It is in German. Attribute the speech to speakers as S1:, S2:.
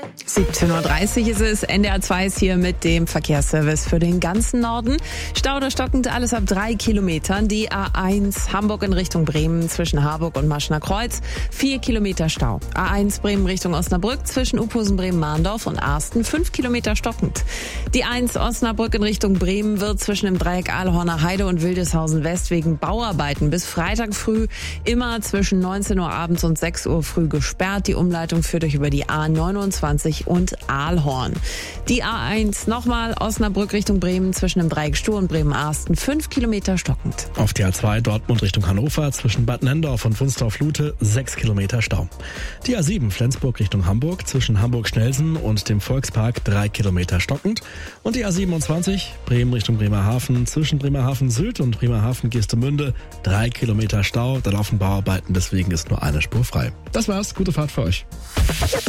S1: 17:30 Uhr ist es. NDR 2 ist hier mit dem Verkehrsservice für den ganzen Norden. Stau oder stockend, alles ab 3 Kilometern. Die A1 Hamburg in Richtung Bremen zwischen Harburg und Maschner Kreuz. 4 Kilometer Stau. A1 Bremen Richtung Osnabrück zwischen Uphusen, Bremen-Mahndorf und Arsten. 5 Kilometer stockend. Die 1 Osnabrück in Richtung Bremen wird zwischen dem Dreieck Ahlhorner Heide und Wildeshausen West wegen Bauarbeiten bis Freitag früh immer zwischen 19 Uhr abends und 6 Uhr früh gesperrt. Die Umleitung führt euch über die A29 und Ahlhorn. Die A1 nochmal Osnabrück Richtung Bremen zwischen dem Dreieck Stuhr und Bremen-Arsten 5 Kilometer stockend.
S2: Auf der A2 Dortmund Richtung Hannover zwischen Bad Nendorf und Wunstorf-Lute 6 Kilometer Stau. Die A7 Flensburg Richtung Hamburg zwischen Hamburg-Schnelsen und dem Volkspark 3 Kilometer stockend. Und die A27 Bremen Richtung Bremerhaven zwischen Bremerhaven-Sylt und Bremerhaven-Geestemünde 3 Kilometer Stau. Da laufen Bauarbeiten, deswegen ist nur eine Spur frei. Das war's, gute Fahrt für euch.